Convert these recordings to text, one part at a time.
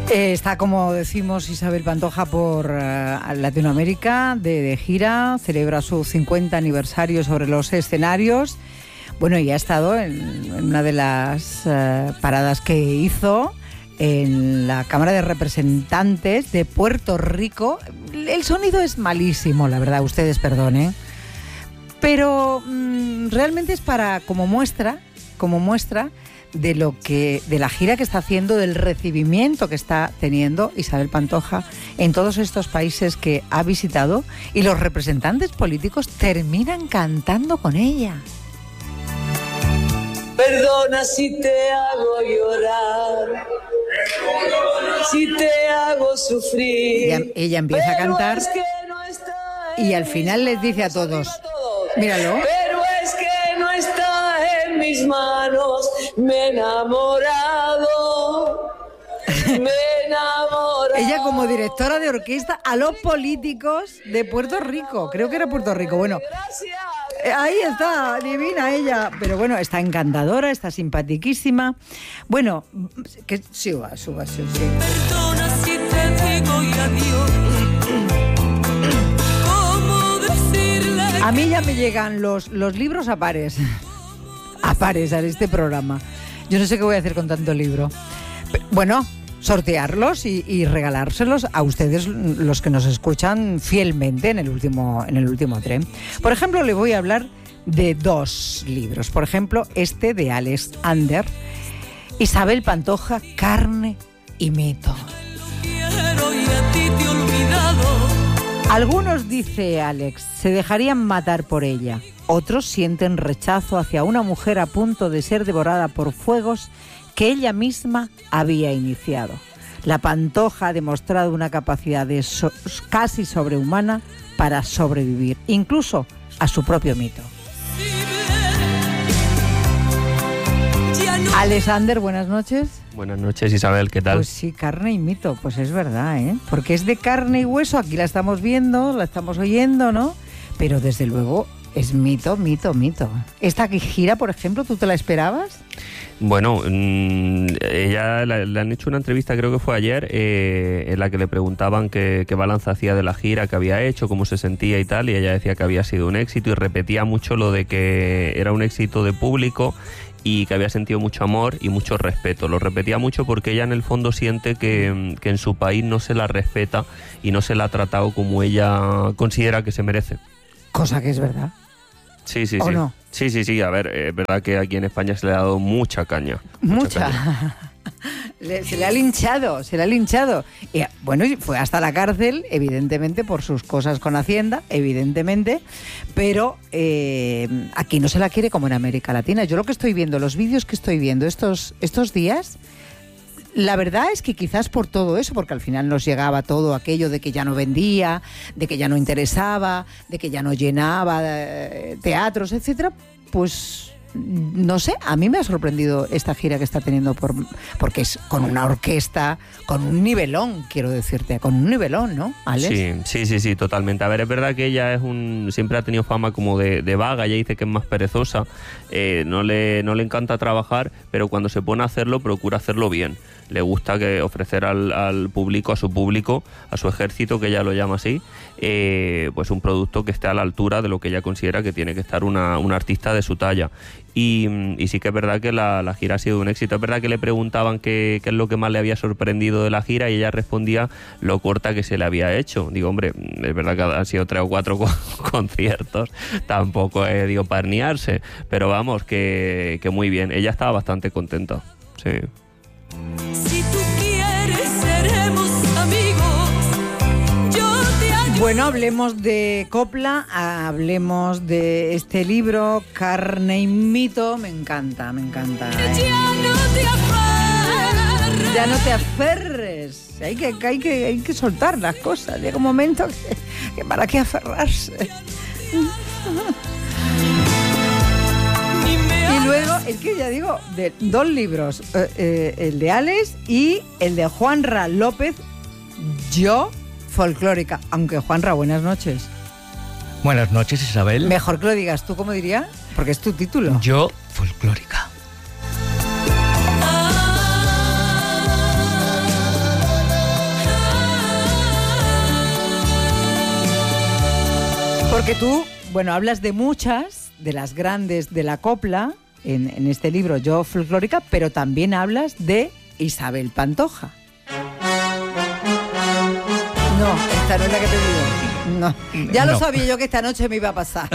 Está, como decimos, Isabel Pantoja por Latinoamérica, de gira, celebra su 50 aniversario sobre los escenarios. Bueno, y ha estado en una de las paradas que hizo en la Cámara de Representantes de Puerto Rico. El sonido es malísimo, la verdad, ustedes perdonen, pero realmente es como muestra de la gira que está haciendo, del recibimiento que está teniendo Isabel Pantoja en todos estos países que ha visitado, y los representantes políticos terminan cantando con ella. Perdona si te hago llorar, si te hago sufrir. Ella empieza a cantar y al final les dice a todos, míralo. Pero es que no está en mis manos, me he enamorado. Ella, como directora de orquesta, a los políticos de Puerto Rico. Creo que era Puerto Rico. Bueno, ahí está, divina ella. Pero bueno, está encantadora, está simpatiquísima. Bueno, que suba. Perdona si te digo y adiós. ¿Cómo decirle? A mí ya me llegan los libros a pares a este programa. Yo no sé qué voy a hacer con tanto libro. Bueno, sortearlos y regalárselos a ustedes, los que nos escuchan fielmente en el último tren. Por ejemplo, le voy a hablar de 2 libros. Por ejemplo, este de Alex Ander, Isabel Pantoja, Carne y Mito. Algunos, dice Alex, se dejarían matar por ella. Otros sienten rechazo hacia una mujer a punto de ser devorada por fuegos que ella misma había iniciado. La Pantoja ha demostrado una capacidad casi sobrehumana para sobrevivir, incluso a su propio mito. Alexander, buenas noches. Buenas noches, Isabel, ¿qué tal? Pues sí, carne y mito, pues es verdad, ¿eh? Porque es de carne y hueso, aquí la estamos viendo, la estamos oyendo, ¿no? Pero desde luego es mito. Esta gira, por ejemplo, ¿tú te la esperabas? Bueno, ella le han hecho una entrevista, creo que fue ayer, en la que le preguntaban qué balance hacía de la gira que había hecho, cómo se sentía y tal, y ella decía que había sido un éxito y repetía mucho lo de que era un éxito de público y que había sentido mucho amor y mucho respeto. Lo repetía mucho porque ella en el fondo siente que en su país no se la respeta y no se la ha tratado como ella considera que se merece. Cosa que es verdad. Sí. ¿O no? Sí. A ver, es verdad que aquí en España se le ha dado mucha caña. Mucha. Se le ha linchado. Y, bueno, fue hasta la cárcel, evidentemente, por sus cosas con Hacienda, evidentemente, pero aquí no se la quiere como en América Latina. Yo lo que estoy viendo, los vídeos que estoy viendo estos días, la verdad es que quizás por todo eso, porque al final nos llegaba todo aquello de que ya no vendía, de que ya no interesaba, de que ya no llenaba teatros, etcétera, pues no sé, a mí me ha sorprendido esta gira que está teniendo porque es con una orquesta, con un nivelón, quiero decirte, con un nivelón, ¿no, Alex? Sí, totalmente. A ver, es verdad que ella siempre ha tenido fama como de vaga, ella dice que es más perezosa, no le encanta trabajar, pero cuando se pone a hacerlo, procura hacerlo bien. Le gusta ofrecer al público, a su ejército, que ella lo llama así, pues un producto que esté a la altura de lo que ella considera que tiene que estar una artista de su talla. Y sí que es verdad que la gira ha sido un éxito. Es verdad que le preguntaban qué es lo que más le había sorprendido de la gira y ella respondía lo corta que se le había hecho. Digo, hombre, es verdad que han sido 3 o 4 conciertos, tampoco es parniarse, pero vamos, que muy bien. Ella estaba bastante contenta, sí. Si tú quieres, seremos amigos. Yo te ayudo. Bueno, hablemos de copla, hablemos de este libro, Carne y Mito. Me encanta. Ya no te aferres. Hay que soltar las cosas. Llega un momento que para qué aferrarse. Y luego, es que ya digo, de 2 libros, el de Alex y el de Juanra López, Yo Folclórica. Aunque Juanra, buenas noches. Buenas noches, Isabel. Mejor que lo digas tú, ¿cómo diría? Porque es tu título. Yo Folclórica. Porque tú, bueno, hablas de muchas, de las grandes de la copla, en este libro Yo Folclórica, pero también hablas de Isabel Pantoja. No, esta no es la que te digo. No, ya lo sabía yo que esta noche me iba a pasar.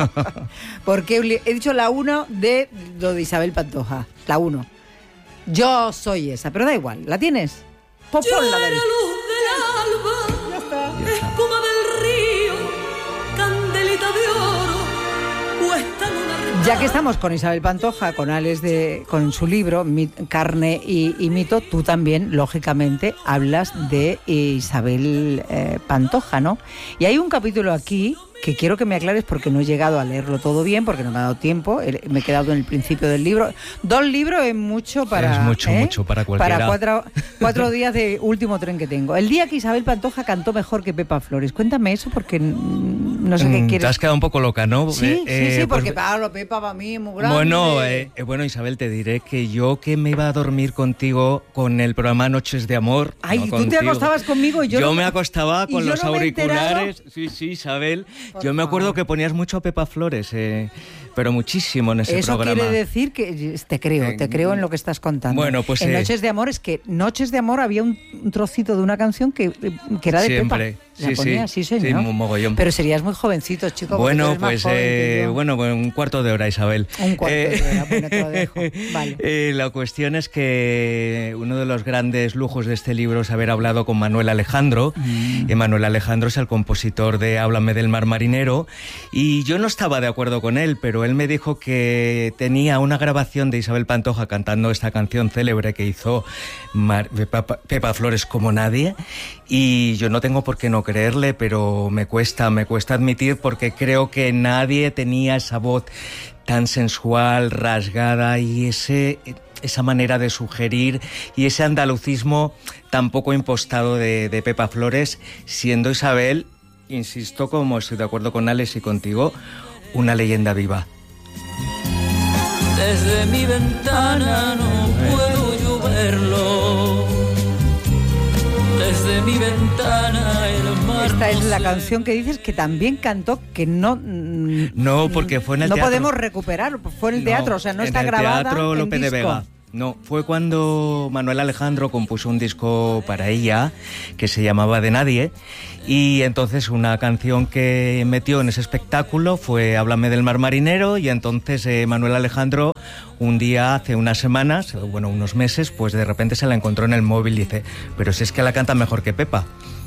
Porque he dicho la 1 de lo de Isabel Pantoja. La 1. Yo soy esa, pero da igual. ¿La tienes? Pues ponla, David. Luz del alba, Ya está. espuma del río, candelita de oro, puesta en una remada. Ya que estamos con Isabel Pantoja, con Alex con su libro Carne y mito, tú también, lógicamente, hablas de Isabel Pantoja, ¿no? Y hay un capítulo aquí que quiero que me aclares porque no he llegado a leerlo todo bien, porque no me ha dado tiempo, me he quedado en el principio del libro. 2 libros es mucho para... Es mucho para cualquiera. Para 4 días de último tren que tengo. El día que Isabel Pantoja cantó mejor que Pepa Flores. Cuéntame eso porque no sé qué quieres. Te has quedado un poco loca, ¿no? Sí, porque Pablo, Pepa para mí es muy grande. Bueno, Isabel, te diré que yo que me iba a dormir contigo con el programa Noches de Amor. Ay, no tú contigo. te acostabas conmigo y yo me acostaba con los auriculares. Sí, Isabel. Yo me acuerdo que ponías mucho a Pepa Flores, pero muchísimo en ese programa. Eso quiere decir que te creo en lo que estás contando. Bueno, pues en Noches de Amor es que Noches de Amor había un trocito de una canción que era de siempre. Pepa. La ponía, sí, señor. Sí, un mogollón. Pero serías muy jovencito, chico. Bueno, pues un cuarto de hora, Isabel. Un cuarto de hora, bueno, te lo dejo. Vale. La cuestión es que uno de los grandes lujos de este libro es haber hablado con Manuel Alejandro. Manuel Alejandro es el compositor de Háblame del mar marinero. Y yo no estaba de acuerdo con él, pero él me dijo que tenía una grabación de Isabel Pantoja cantando esta canción célebre que hizo Pepa Flores como nadie. Y yo no tengo por qué no creerle, pero me cuesta admitir porque creo que nadie tenía esa voz tan sensual, rasgada y esa manera de sugerir y ese andalucismo tan poco impostado de Pepa Flores, siendo Isabel, insisto, como estoy de acuerdo con Alex y contigo, una leyenda viva. Desde mi ventana no puedo yo verlo. Desde mi ventana el mar. Esta es la canción que dices que también cantó, que no porque fue en el teatro. No podemos recuperar, fue en el teatro, o sea, no está grabada en el Teatro Lope de Vega. No, fue cuando Manuel Alejandro compuso un disco para ella que se llamaba De Nadie, y entonces una canción que metió en ese espectáculo fue Háblame del mar marinero, y entonces Manuel Alejandro un día, hace unas semanas, unos meses, pues de repente se la encontró en el móvil y dice, pero si es que la canta mejor que Pepa.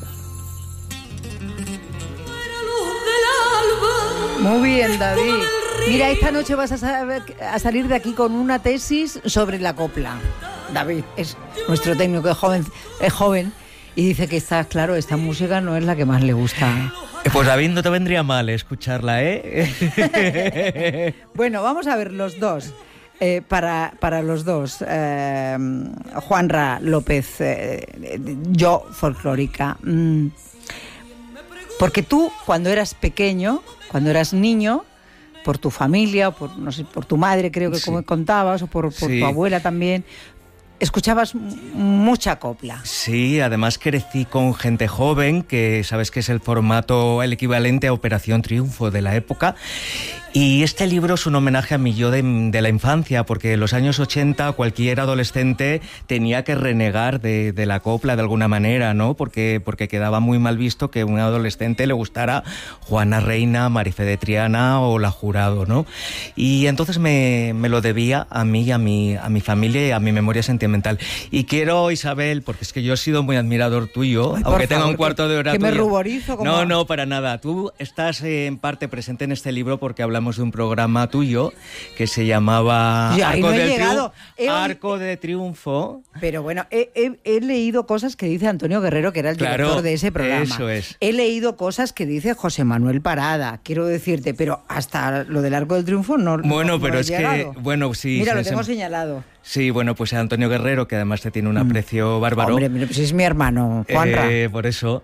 Muy bien, David. Mira, esta noche vas a salir de aquí con una tesis sobre la copla. David es nuestro técnico, es joven y dice que claro, esta música no es la que más le gusta. Pues David, no te vendría mal escucharla, ¿eh? Bueno, vamos a ver los dos. Para los dos, Juanra López, Yo Folclórica. Porque tú, cuando eras pequeño, cuando eras niño, por tu familia, por tu madre, creo que como contabas, o por tu abuela también, escuchabas mucha copla. Sí, además crecí con gente joven, que sabes que es el equivalente a Operación Triunfo de la época. Y este libro es un homenaje a mi yo de la infancia, porque en los años 80 cualquier adolescente tenía que renegar de la copla de alguna manera, ¿no? Porque quedaba muy mal visto que a un adolescente le gustara Juana Reina, Marife de Triana o La Jurado, ¿no? Y entonces me lo debía a mí, a mi familia y a mi memoria sentimental. Y quiero, Isabel, porque es que yo he sido muy admirador tuyo, aunque tenga un cuarto de hora que tuyo. Me ruborizo. No, para nada. Tú estás en parte presente en este libro porque hablamos de un programa tuyo que se llamaba Arco de Triunfo. Pero bueno, he leído cosas que dice Antonio Guerrero, que era el director de ese programa. Eso es. He leído cosas que dice José Manuel Parada, quiero decirte, pero hasta lo del Arco del Triunfo no. Bueno, no pero he es llegado. que, sí. Mira, lo tengo señalado. Sí, bueno, pues Antonio Guerrero, que además te tiene un aprecio bárbaro. Hombre, pues es mi hermano, Juanra. Por eso.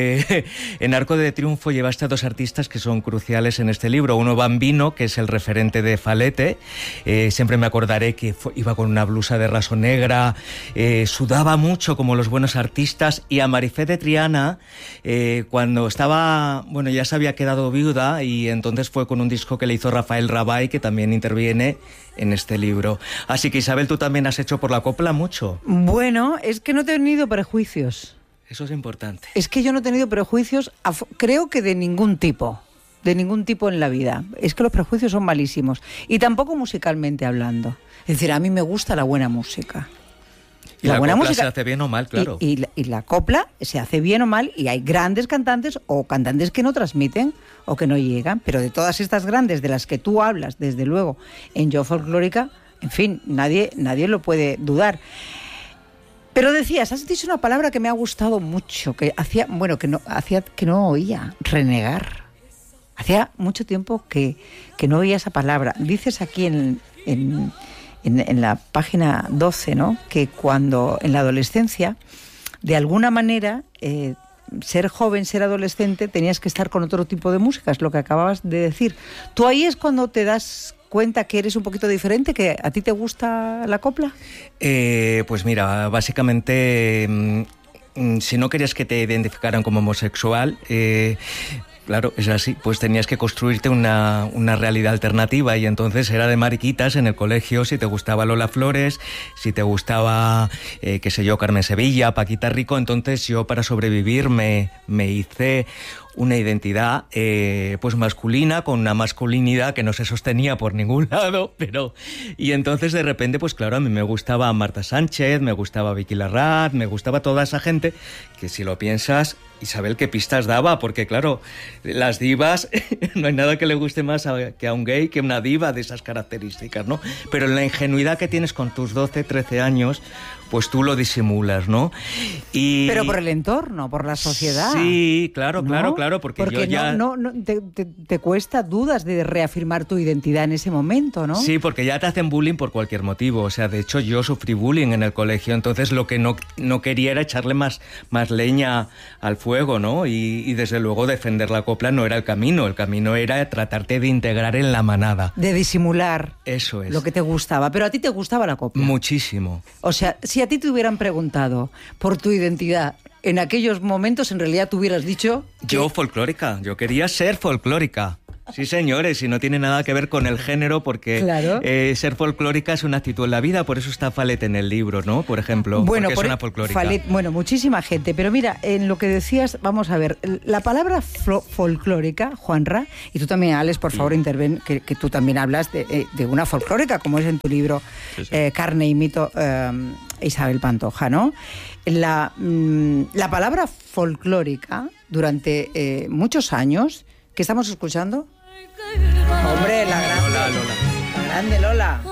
En Arco de Triunfo llevaste a dos artistas que son cruciales en este libro. Uno, Bambino, que es el referente de Falete. Siempre me acordaré que iba con una blusa de raso negra, sudaba mucho como los buenos artistas. Y a Marifé de Triana, cuando estaba, bueno, ya se había quedado viuda, y entonces fue con un disco que le hizo Rafael Rabay, que también interviene en este libro. Así que, Isabel, tú también has hecho por la copla mucho. Bueno, es que no he tenido prejuicios. Eso es importante. Es que yo no he tenido prejuicios, creo que de ningún tipo en la vida. Es que los prejuicios son malísimos. Y tampoco musicalmente hablando. Es decir, a mí me gusta la buena música. Y la buena música se hace bien o mal, claro. Y la copla se hace bien o mal, y hay grandes cantantes o cantantes que no transmiten o que no llegan, pero de todas estas grandes de las que tú hablas, desde luego, en Yo Folclórica, en fin, nadie lo puede dudar. Pero decías, has dicho una palabra que me ha gustado mucho, que que no oía, renegar. Hacía mucho tiempo que no oía esa palabra. Dices aquí en la página 12, ¿no?, que cuando en la adolescencia, de alguna manera, ser joven, ser adolescente, tenías que estar con otro tipo de música, es lo que acababas de decir. ¿Tú ahí es cuando te das cuenta que eres un poquito diferente, que a ti te gusta la copla? Pues mira, básicamente, si no querías que te identificaran como homosexual, claro, es así, pues tenías que construirte una realidad alternativa, y entonces era de mariquitas en el colegio si te gustaba Lola Flores, si te gustaba, qué sé yo, Carmen Sevilla, Paquita Rico. Entonces yo, para sobrevivir, me hice una identidad pues masculina, con una masculinidad que no se sostenía por ningún lado, y entonces de repente, pues claro, a mí me gustaba Marta Sánchez, me gustaba Vicky Larraz, me gustaba toda esa gente que, si lo piensas, Isabel, qué pistas daba, porque claro, las divas, no hay nada que le guste más que a un gay que una diva de esas características, ¿no? Pero la ingenuidad que tienes con tus 12, 13 años, pues tú lo disimulas, ¿no? Pero por el entorno, por la sociedad. Sí, claro, ¿no? claro, porque yo ya... te cuesta dudas de reafirmar tu identidad en ese momento, ¿no? Sí, porque ya te hacen bullying por cualquier motivo. O sea, de hecho, yo sufrí bullying en el colegio, entonces lo que no quería era echarle más leña al fuego, ¿no? Y desde luego defender la copla no era el camino era tratarte de integrar en la manada. De disimular. Eso es. Lo que te gustaba. Pero a ti te gustaba la copla. Muchísimo. O sea, si a ti te hubieran preguntado por tu identidad en aquellos momentos, en realidad tú hubieras dicho... Yo folclórica, yo quería ser folclórica. Sí, señores, y no tiene nada que ver con el género, porque claro, ser folclórica es una actitud en la vida, por eso está Falete en el libro, ¿no? Por ejemplo, bueno, porque es una folclórica. Falete, bueno, muchísima gente, pero mira, en lo que decías, vamos a ver, la palabra folclórica, Juanra, y tú también, Alex, por favor, interven, que tú también hablas de una folclórica, como es en tu libro, sí. Carne y mito, Isabel Pantoja, ¿no? La palabra folclórica, durante muchos años, ¿qué estamos escuchando? Hombre, la grande Lola. La grande Lola.